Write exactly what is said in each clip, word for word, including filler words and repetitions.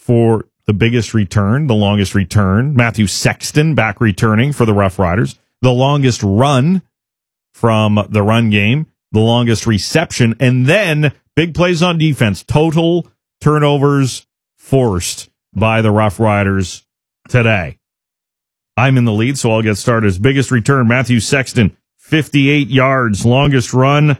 for the biggest return, the longest return. Matthew Sexton back returning for the Rough Riders. The longest run from the run game. The longest reception. And then big plays on defense. Total turnovers forced by the Rough Riders today. I'm in the lead, so I'll get started. His biggest return, Matthew Sexton, fifty-eight yards. Longest run,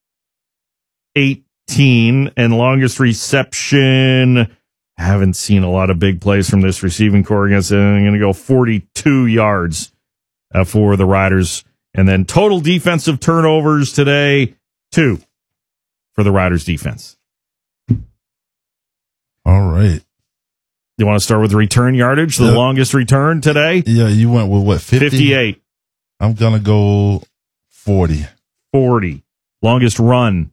eighteen. And longest reception, haven't seen a lot of big plays from this receiving core against it. I'm going to go forty-two yards uh, for the Riders. And then total defensive turnovers today, two for the Riders defense. All right. You want to start with return yardage, the yep. longest return today? Yeah, you went with what, fifty? fifty-eight. I'm going to go forty. forty. Longest run.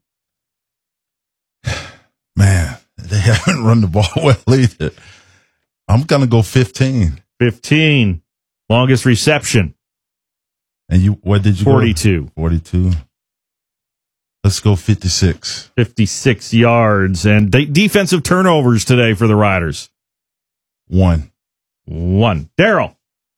Man, they haven't run the ball well either. I'm going to go fifteen. fifteen. Longest reception. And you, what did you forty-two. go? forty-two. Let's go fifty-six. fifty-six yards. And de- defensive turnovers today for the Riders. One. One. Daryl.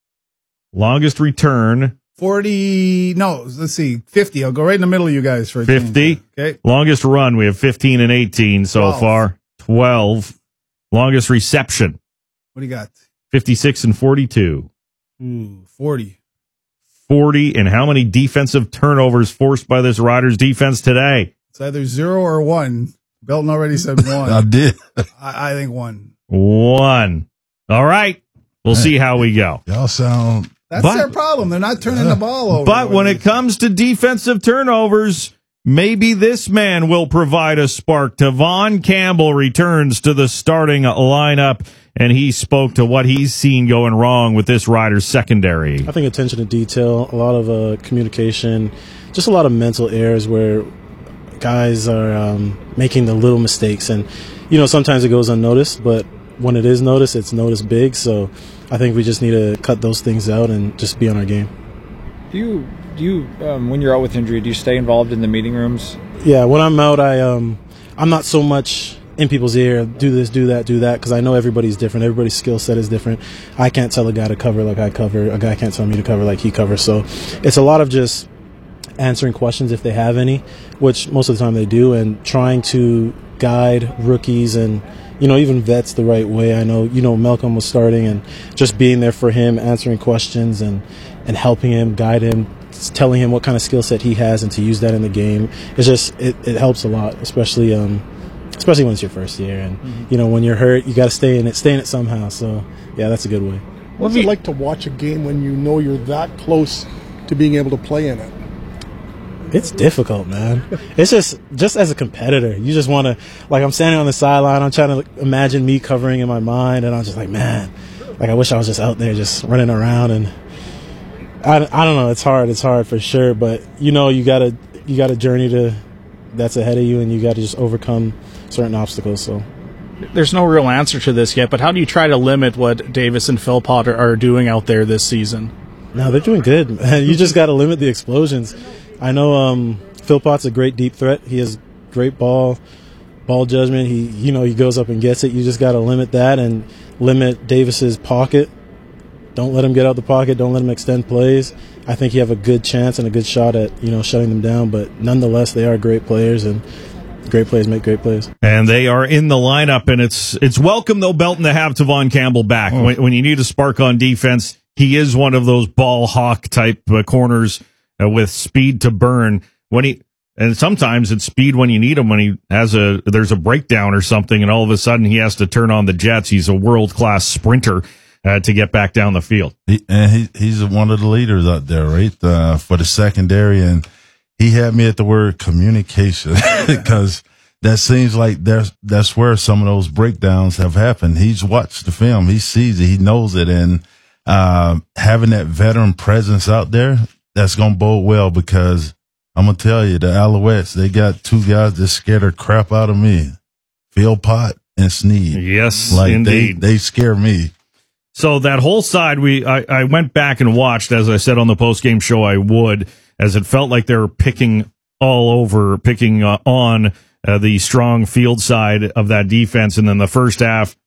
Longest return. forty. No, let's see. fifty. I'll go right in the middle of you guys for a fifty. change. Okay. Longest run. We have fifteen and eighteen so twelve. far. twelve. Longest reception. What do you got? fifty-six and forty-two. Ooh, forty. forty. And how many defensive turnovers forced by this Riders defense today? It's either zero or one. Belton already said one. I did. I, I think one. One. All right. We'll see how we go. Y'all sound... That's But- their problem. They're not turning the ball over. But when it comes to defensive turnovers, maybe this man will provide a spark. Tavon Campbell returns to the starting lineup, and he spoke to what he's seen going wrong with this Riders secondary. I think attention to detail, a lot of uh, communication, just a lot of mental errors where guys are um, making the little mistakes. And, you know, sometimes it goes unnoticed, but when it is noticed, it's noticed big. So I think we just need to cut those things out and just be on our game. Do you, do you um, when you're out with injury, do you stay involved in the meeting rooms? Yeah, when I'm out, I, um, I'm not so much in people's ear, do this, do that, do that, because I know everybody's different. Everybody's skill set is different. I can't tell a guy to cover like I cover. A guy can't tell me to cover like he covers. So it's a lot of just answering questions if they have any, which most of the time they do, and trying to guide rookies and, you know, even vets the right way. I know, you know, Malcolm was starting, and just being there for him, answering questions and, and helping him, guide him, telling him what kind of skill set he has and to use that in the game. It's just, it, it helps a lot, especially um, especially when it's your first year. And, mm-hmm. you know, when you're hurt, you got to stay in it, stay in it somehow. So, yeah, that's a good way. What's it like to watch a game when you know you're that close to being able to play in it? It's difficult, man. It's just, just as a competitor, you just want to, like, I'm standing on the sideline, I'm trying to imagine me covering in my mind, and I'm just like, man, like, I wish I was just out there just running around. And I, I don't know, it's hard, it's hard for sure, but, you know, you got to, you got a journey to, that's ahead of you, and you got to just overcome certain obstacles, so. There's no real answer to this yet, but how do you try to limit what Davis and Philpott are, are doing out there this season? No, they're doing good, man. You just got to limit the explosions. I know um, Philpott's a great deep threat. He has great ball ball judgment. He, you know, he goes up and gets it. You just got to limit that and limit Davis's pocket. Don't let him get out the pocket. Don't let him extend plays. I think you have a good chance and a good shot at, you know, shutting them down. But nonetheless, they are great players, and great plays make great plays. And they are in the lineup, and it's it's welcome, though, Belton, to have Tavon Campbell back. Oh. When, when you need a spark on defense, he is one of those ball hawk type uh, corners uh, with speed to burn. When he and sometimes it's speed when you need him. When he has a there's a breakdown or something, and all of a sudden he has to turn on the jets. He's a world class sprinter uh, to get back down the field. He, and he he's one of the leaders out there, right, uh, for the secondary. And he had me at the word communication because that seems like there's that's where some of those breakdowns have happened. He's watched the film, he sees it, he knows it, and uh, having that veteran presence out there, that's gonna bode well, because I'm gonna tell you, the Alouettes, they got two guys that scared the crap out of me, Philpott and Sneed. Yes, like indeed, they, they scare me. So that whole side, we I, I went back and watched, as I said on the post-game show I would, as it felt like they were picking all over, picking uh, on uh, the strong field side of that defense. And then the first half,